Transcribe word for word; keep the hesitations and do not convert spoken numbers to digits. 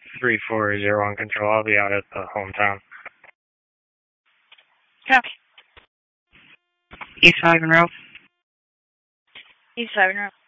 three four zero one control. I'll be out at the hometown. Copy. East Haven Road. East Haven Road.